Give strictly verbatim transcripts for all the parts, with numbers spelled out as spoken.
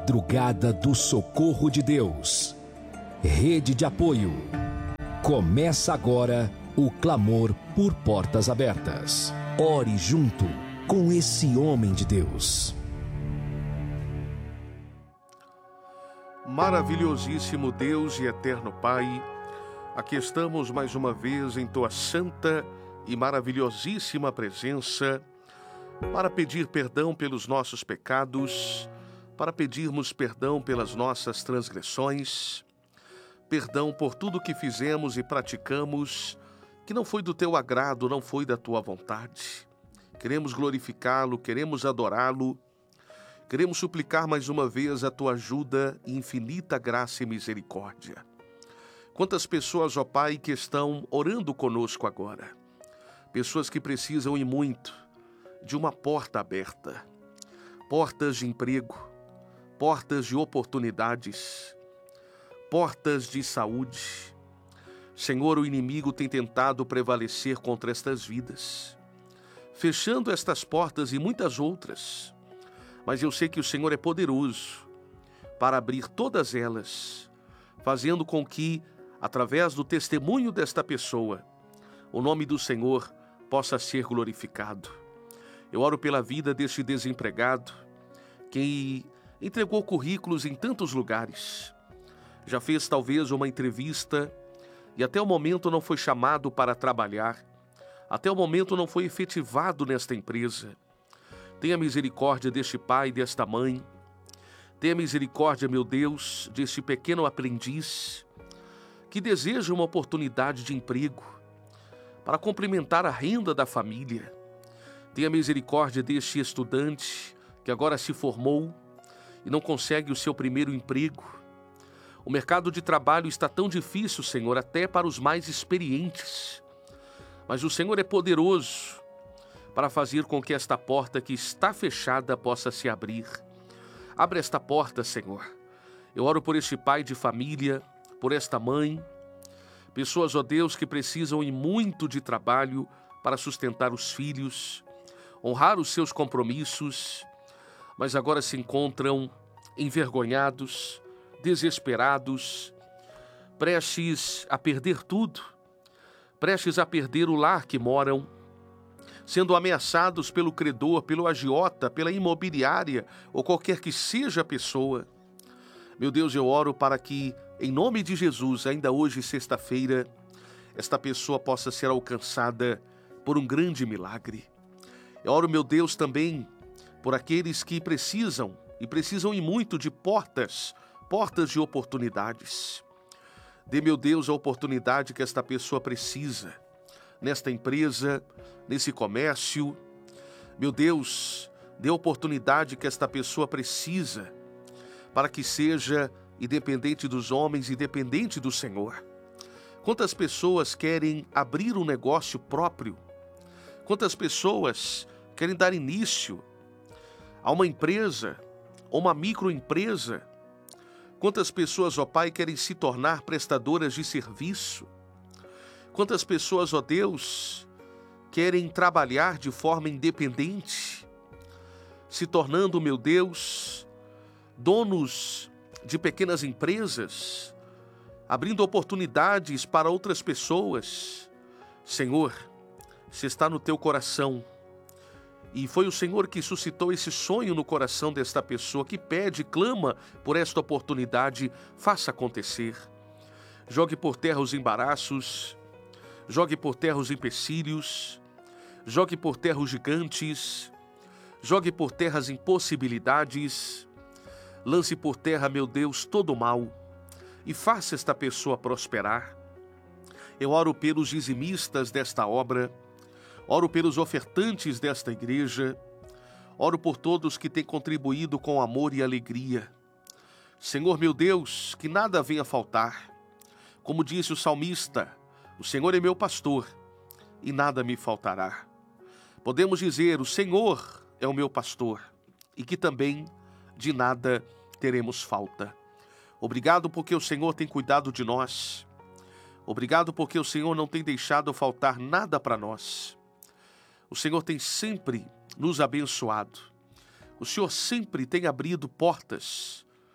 Madrugada do Socorro de Deus. Rede de apoio. Começa agora o clamor por portas abertas. Ore junto com esse homem de Deus. Maravilhosíssimo Deus e eterno Pai, aqui estamos mais uma vez em Tua santa e maravilhosíssima presença para pedir perdão pelos nossos pecados, para pedirmos perdão pelas nossas transgressões, perdão por tudo que fizemos e praticamos que não foi do Teu agrado, não foi da Tua vontade. Queremos glorificá-lo, queremos adorá-lo, queremos suplicar mais uma vez a Tua ajuda e infinita graça e misericórdia. Quantas pessoas, ó Pai, que estão orando conosco agora, pessoas que precisam e muito de uma porta aberta, portas de emprego, portas de oportunidades, portas de saúde. Senhor, o inimigo tem tentado prevalecer contra estas vidas, fechando estas portas e muitas outras, mas eu sei que o Senhor é poderoso para abrir todas elas, fazendo com que, através do testemunho desta pessoa, o nome do Senhor possa ser glorificado. Eu oro pela vida deste desempregado, que entregou currículos em tantos lugares, já fez talvez uma entrevista e até o momento não foi chamado para trabalhar, até o momento não foi efetivado nesta empresa. Tenha misericórdia deste pai, desta mãe, tenha misericórdia, meu Deus, deste pequeno aprendiz que deseja uma oportunidade de emprego para complementar a renda da família. Tenha misericórdia deste estudante que agora se formou e não consegue o seu primeiro emprego. O mercado de trabalho está tão difícil, Senhor, até para os mais experientes. Mas o Senhor é poderoso para fazer com que esta porta que está fechada possa se abrir. Abre esta porta, Senhor. Eu oro por este pai de família, por esta mãe, pessoas, ó Deus, que precisam e muito de trabalho para sustentar os filhos, honrar os seus compromissos, mas agora se encontram envergonhados, desesperados, prestes a perder tudo, prestes a perder o lar que moram, sendo ameaçados pelo credor, pelo agiota, pela imobiliária ou qualquer que seja a pessoa. Meu Deus, eu oro para que, em nome de Jesus, ainda hoje, sexta-feira, esta pessoa possa ser alcançada por um grande milagre. Eu oro, meu Deus, também por aqueles que precisam, e precisam e muito de portas, portas de oportunidades. Dê, meu Deus, a oportunidade que esta pessoa precisa, nesta empresa, nesse comércio. Meu Deus, dê a oportunidade que esta pessoa precisa, para que seja independente dos homens, independente do Senhor. Quantas pessoas querem abrir um negócio próprio? Quantas pessoas querem dar início a uma empresa, ou uma microempresa? Quantas pessoas, ó Pai, querem se tornar prestadoras de serviço? Quantas pessoas, ó Deus, querem trabalhar de forma independente, se tornando, meu Deus, donos de pequenas empresas, abrindo oportunidades para outras pessoas? Senhor, se está no teu coração, e foi o Senhor que suscitou esse sonho no coração desta pessoa que pede, clama por esta oportunidade, faça acontecer. Jogue por terra os embaraços, jogue por terra os empecilhos, jogue por terra os gigantes, jogue por terra as impossibilidades, lance por terra, meu Deus, todo o mal e faça esta pessoa prosperar. Eu oro pelos dizimistas desta obra, oro pelos ofertantes desta igreja, oro por todos que têm contribuído com amor e alegria. Senhor, meu Deus, que nada venha faltar. Como disse o salmista, o Senhor é meu pastor e nada me faltará. Podemos dizer, o Senhor é o meu pastor e que também de nada teremos falta. Obrigado porque o Senhor tem cuidado de nós. Obrigado porque o Senhor não tem deixado faltar nada para nós. O Senhor tem sempre nos abençoado. O Senhor sempre tem abrido portas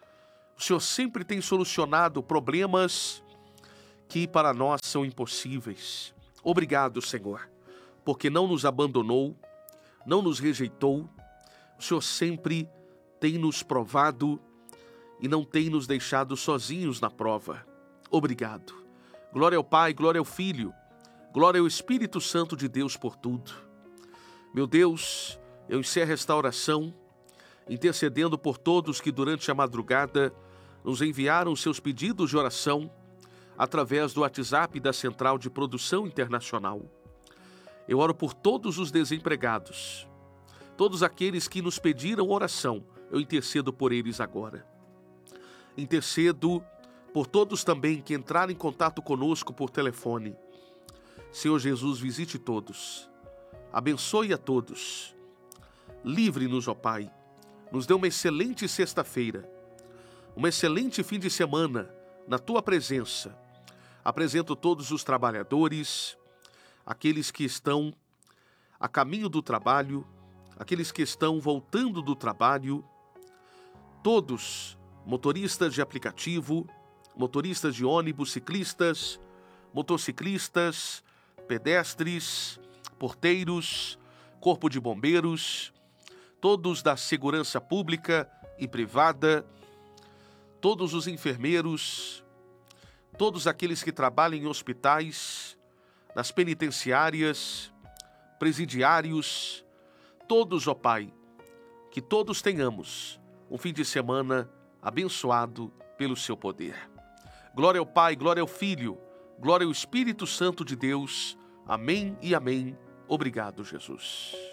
O Senhor sempre tem solucionado problemas que para nós são impossíveis. Obrigado, Senhor, porque não nos abandonou, não nos rejeitou. O Senhor sempre tem nos provado e não tem nos deixado sozinhos na prova. Obrigado. Glória ao Pai, glória ao Filho, glória ao Espírito Santo de Deus por tudo. Meu Deus, eu encerro esta oração, intercedendo por todos que durante a madrugada nos enviaram seus pedidos de oração através do WhatsApp da Central de Produção Internacional. Eu oro por todos os desempregados, todos aqueles que nos pediram oração, eu intercedo por eles agora. Intercedo por todos também que entraram em contato conosco por telefone. Senhor Jesus, visite todos, abençoe a todos, livre-nos, ó Pai, nos dê uma excelente sexta-feira, um excelente fim de semana na Tua presença. Apresento todos os trabalhadores, aqueles que estão a caminho do trabalho, aqueles que estão voltando do trabalho, todos, motoristas de aplicativo, motoristas de ônibus, ciclistas, motociclistas, pedestres, porteiros, corpo de bombeiros, todos da segurança pública e privada, todos os enfermeiros, todos aqueles que trabalham em hospitais, nas penitenciárias, presidiários, todos, ó Pai, que todos tenhamos um fim de semana abençoado pelo Seu poder. Glória ao Pai, glória ao Filho, glória ao Espírito Santo de Deus. Amém e amém. Obrigado, Jesus.